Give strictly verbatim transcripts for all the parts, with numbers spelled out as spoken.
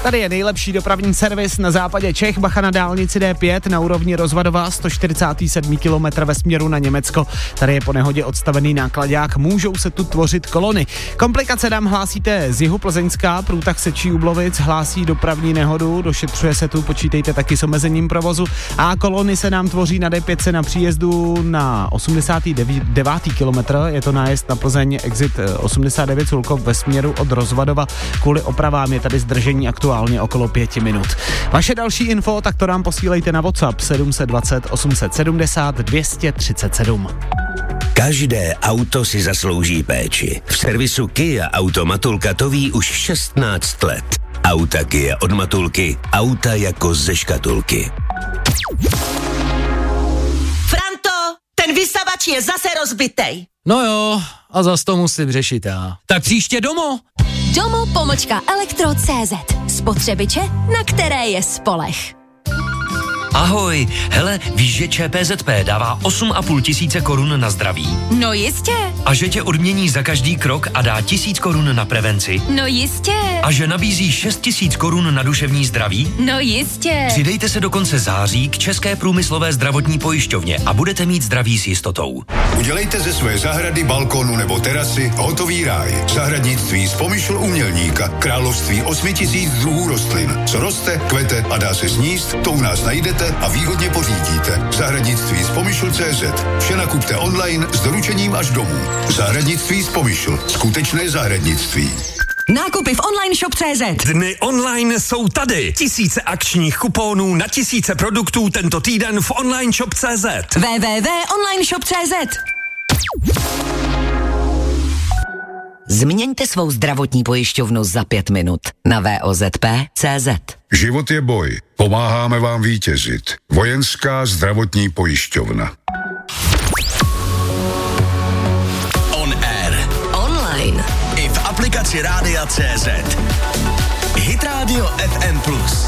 Tady je nejlepší dopravní servis na západě Čech, bacha na dálnici D pět na úrovni Rozvadova, sto čtyřicátý sedmý kilometr ve směru na Německo. Tady je po nehodě odstavený nákladák, můžou se tu tvořit kolony. Komplikace nám hlásíte z jihu Plzeňská, průtah Sečí u Blovic hlásí dopravní nehodu, došetřuje se tu, počítejte taky s omezením provozu a kolony se nám tvoří na D pět na příjezdu na osmdesátý devátý kilometr, je to nájezd na Plzeň, exit osmdesát devět Sulkov ve směru od Rozvadova. Kvůli opravám je tady zdržení aktuálně okolo pěti minut. Vaše další info, tak to nám posílejte na WhatsApp sedm dva nula osm sedm nula dvě tři sedm. Každé auto si zaslouží péči. V servisu Kia Auto Matulka to ví už šestnáct let. Auta Kia od Matulky, auta jako ze škatulky. Franto, ten vysavač je zase rozbitej. No jo, a zas to musím řešit já. Tak příště domů. Domo pomočka elektro tečka cé zet. Spotřebiče, na které je spoleh. Ahoj, hele, víš, že ČPZP dává osm a půl tisíce korun na zdraví? No jistě. A že tě odmění za každý krok a dá tisíc korun na prevenci? No jistě. A že nabízí šest tisíc korun na duševní zdraví? No jistě. Přidejte se do konce září k České průmyslové zdravotní pojišťovně a budete mít zdraví s jistotou. Udělejte ze své zahrady, balkónu nebo terasy hotový ráj. Zahradnictví z Pomyšl umělníka. Království osmi tisíc druhů rostlin. Co roste, kvete a dá se sníst, to u nás najdete a výhodně pořídíte. Zahradnictví z Pomyšl tečka cé zet. Vše nakupte online s doručením až domů. Zahradnictví z Pomyšl. Skutečné zahradnictví. Nákupy v online shop tečka cé zet. Dny online jsou tady. Tisíce akčních kuponů na tisíce produktů tento týden v online shop tečka cé zet. w w w tečka online shop tečka cé zet. Změňte svou zdravotní pojišťovnu za pět minut na v o z p tečka cé zet. Život je boj. Pomáháme vám vítězit. Vojenská zdravotní pojišťovna. On air. Online. I v aplikaci Rádia tečka cé zet. Hit Radio F M plus.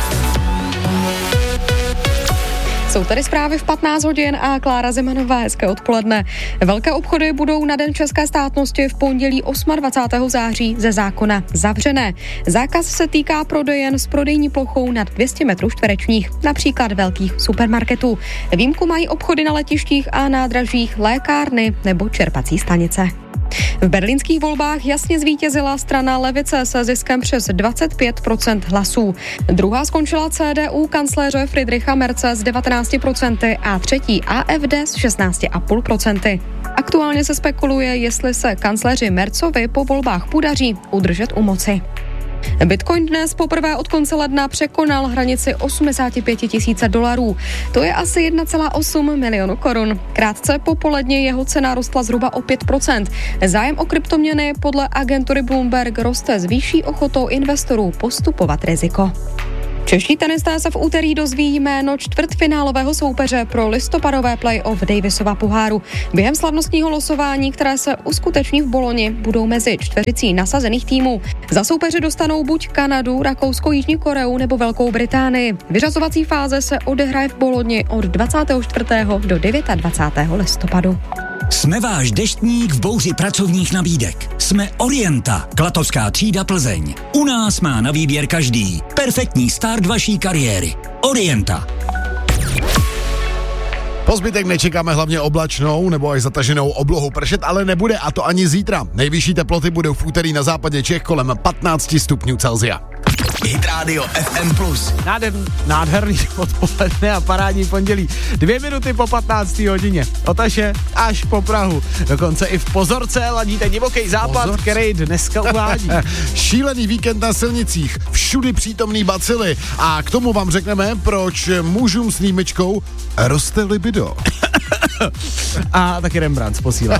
Jsou tady zprávy v patnáct hodin a Klára Zemanová, hezké odpoledne. Velké obchody budou na Den české státnosti v pondělí dvacátého osmého září ze zákona zavřené. Zákaz se týká prodejen s prodejní plochou nad dvě stě metrů čtverečních, například velkých supermarketů. Výjimku mají obchody na letištích a nádražích, lékárny nebo čerpací stanice. V berlínských volbách jasně zvítězila strana levice se ziskem přes dvacet pět procent hlasů. Druhá skončila C D U kancléře Friedricha Merze s devatenáct procent a třetí A F D s šestnáct celá pět procenta. Aktuálně se spekuluje, jestli se kancléři Merzovi po volbách podaří udržet u moci. Bitcoin dnes poprvé od konce ledna překonal hranici osmdesát pět tisíc dolarů. To je asi jedna celá osm milionu korun. Krátce po poledni jeho cena rostla zhruba o pět procent. Zájem o kryptoměny podle agentury Bloomberg roste s vyšší ochotou investorů postupovat riziko. Čeští tenisté se v úterý dozví jméno čtvrtfinálového soupeře pro listopadové play-off Davisova poháru. Během slavnostního losování, které se uskuteční v Boloni, budou mezi čtveřicí nasazených týmů. Za soupeře dostanou buď Kanadu, Rakousko, Jižní Koreu nebo Velkou Británii. Vyřazovací fáze se odehraje v Boloni od dvacátého čtvrtého do dvacátého devátého listopadu. Jsme váš deštník v bouři pracovních nabídek. Jsme Orienta, Klatovská třída Plzeň. U nás má na výběr každý. Perfektní start vaší kariéry. Orienta. Po zbytek nečekáme hlavně oblačnou nebo až zataženou oblohu. Pršet ale nebude, a to ani zítra. Nejvyšší teploty budou v úterý na západě Čech kolem patnáct stupňů Celsia. Hit Radio F M plus. Nádher, nádherný odpoledne a parádní pondělí. Dvě minuty po patnácté hodině. Otaše až po Prahu. Dokonce i v Pozorce ladíte divoký západ, Pozorce, který dneska uvádí. Šílený víkend na silnicích, všudy přítomný bacily. A k tomu vám řekneme, proč mužům s nímečkou roste libido. A taky Rembrandt posílá.